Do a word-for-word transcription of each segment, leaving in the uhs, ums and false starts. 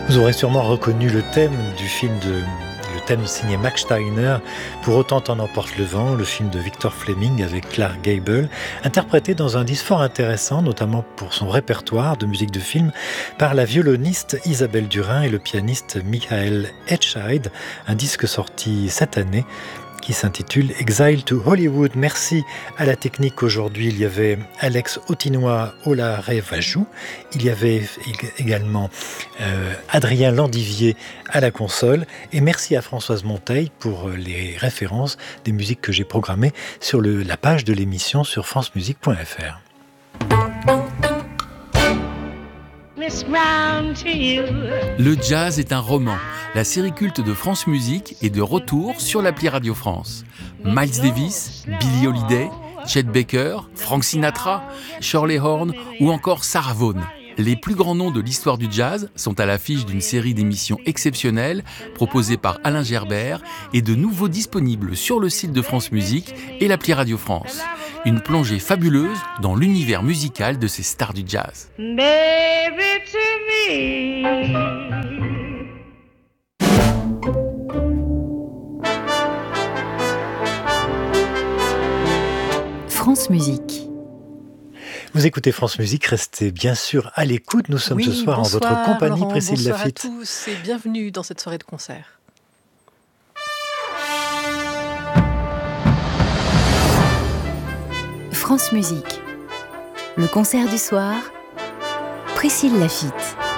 Vous aurez sûrement reconnu le thème du film de... le thème signé Max Steiner, Pour autant en emporte le vent, le film de Victor Fleming avec Clark Gable, interprété dans un disque fort intéressant, notamment pour son répertoire de musique de film, par la violoniste Isabelle Durin et le pianiste Michael Etscheid, un disque sorti cette année qui s'intitule Exile to Hollywood. Merci à la technique aujourd'hui. Il y avait Alex Autinois Olaré-Vajou. Il y avait également euh, Adrien Landivier à la console. Et merci à Françoise Monteil pour les références des musiques que j'ai programmées sur le, la page de l'émission sur france musique point f r. Le jazz est un roman. La série culte de France Musique est de retour sur l'appli Radio France. Miles Davis, Billie Holiday, Chet Baker, Frank Sinatra, Shirley Horn ou encore Sarah Vaughan. Les plus grands noms de l'histoire du jazz sont à l'affiche d'une série d'émissions exceptionnelles proposées par Alain Gerbert et de nouveaux disponibles sur le site de France Musique et l'appli Radio France. Une plongée fabuleuse dans l'univers musical de ces stars du jazz. Baby to me. France Musique. Vous écoutez France Musique, restez bien sûr à l'écoute. Nous sommes oui, ce soir bonsoir, en votre compagnie, Laurent, Priscille Laffitte. Bonsoir à tous et bienvenue dans cette soirée de concert. France Musique. Le concert du soir, Priscille Laffitte.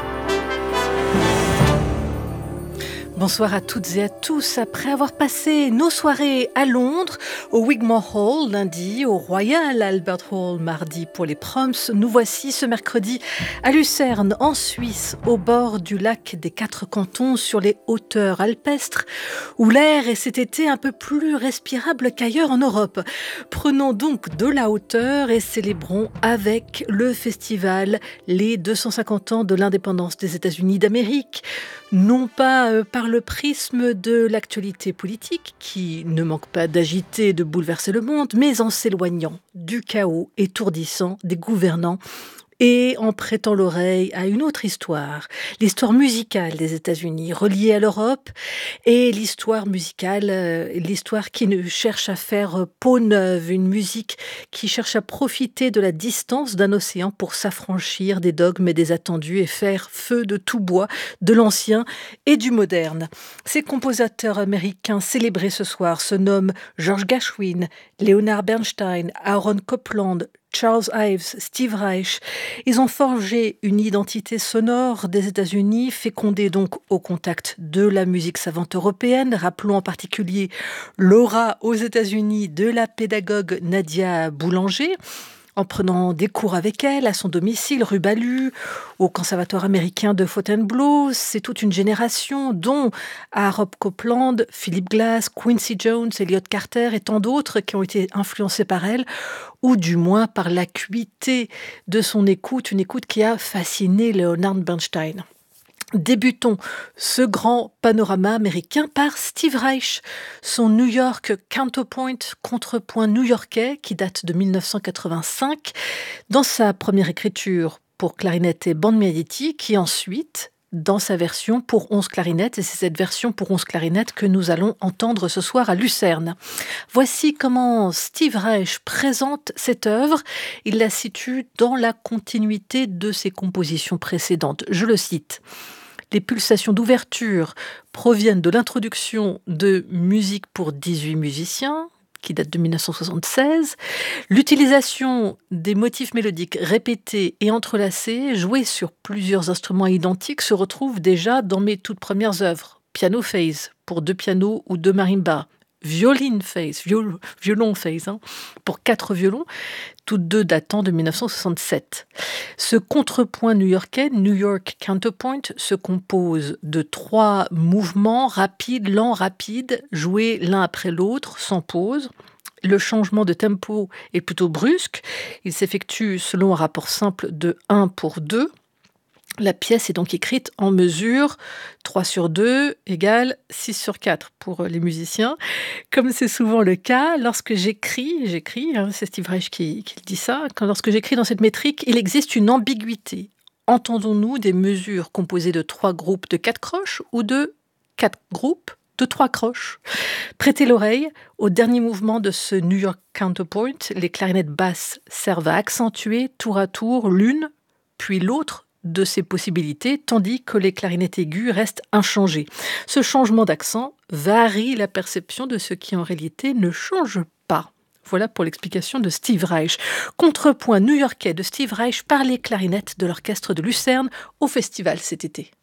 Bonsoir à toutes et à tous. Après avoir passé nos soirées à Londres, au Wigmore Hall lundi, au Royal Albert Hall mardi pour les proms, nous voici ce mercredi à Lucerne, en Suisse, au bord du lac des Quatre Cantons, sur les hauteurs alpestres, où l'air est cet été un peu plus respirable qu'ailleurs en Europe. Prenons donc de la hauteur et célébrons avec le festival les deux cent cinquante ans de l'indépendance des États-Unis d'Amérique, non pas euh, par le prisme de l'actualité politique, qui ne manque pas d'agiter et de bouleverser le monde, mais en s'éloignant du chaos étourdissant des gouvernants et en prêtant l'oreille à une autre histoire, l'histoire musicale des États-Unis reliée à l'Europe et l'histoire musicale, euh, l'histoire qui ne cherche à faire peau neuve, une musique qui cherche à profiter de la distance d'un océan pour s'affranchir des dogmes et des attendus et faire feu de tout bois, de l'ancien et du moderne. Ces compositeurs américains célébrés ce soir se nomment George Gershwin, Leonard Bernstein, Aaron Copland, Charles Ives, Steve Reich. Ils ont forgé une identité sonore des États-Unis, fécondée donc au contact de la musique savante européenne. Rappelons en particulier l'aura aux États-Unis de la pédagogue Nadia Boulanger, en prenant des cours avec elle à son domicile, rue Ballu, au Conservatoire américain de Fontainebleau. C'est toute une génération, dont Aaron Copland, Philip Glass, Quincy Jones, Elliott Carter et tant d'autres qui ont été influencés par elle, ou du moins par l'acuité de son écoute, une écoute qui a fasciné Leonard Bernstein. Débutons ce grand panorama américain par Steve Reich, son New York Counterpoint, contrepoint new-yorkais qui date de dix-neuf cent quatre-vingt-cinq, dans sa première écriture pour clarinette et bande médiatique, et ensuite dans sa version pour onze clarinettes, et c'est cette version pour onze clarinettes que nous allons entendre ce soir à Lucerne. Voici comment Steve Reich présente cette œuvre. Il la situe dans la continuité de ses compositions précédentes. Je le cite. Les pulsations d'ouverture proviennent de l'introduction de Musique pour dix-huit musiciens, qui date de dix-neuf cent soixante-seize. L'utilisation des motifs mélodiques répétés et entrelacés, joués sur plusieurs instruments identiques, se retrouve déjà dans mes toutes premières œuvres. Piano phase pour deux pianos ou deux marimbas. Violin phase, viol, violon phase, hein, pour quatre violons, toutes deux datant de dix-neuf cent soixante-sept. Ce contrepoint new-yorkais, New York Counterpoint, se compose de trois mouvements rapides, lents, rapides, joués l'un après l'autre, sans pause. Le changement de tempo est plutôt brusque. Il s'effectue selon un rapport simple de un pour deux. La pièce est donc écrite en mesure trois sur deux égale six sur quatre pour les musiciens. Comme c'est souvent le cas, lorsque j'écris, j'écris, hein, c'est Steve Reich qui, qui dit ça, quand, lorsque j'écris dans cette métrique, il existe une ambiguïté Entendons-nous des mesures composées de trois groupes de quatre croches ou de quatre groupes de trois croches? Prêtez l'oreille au dernier mouvement de ce New York Counterpoint. Les clarinettes basses servent à accentuer tour à tour l'une, puis l'autre de ces possibilités, tandis que les clarinettes aiguës restent inchangées. Ce changement d'accent varie la perception de ce qui en réalité ne change pas. Voilà pour l'explication de Steve Reich. Contrepoint new-yorkais de Steve Reich par les clarinettes de l'orchestre de Lucerne au festival cet été.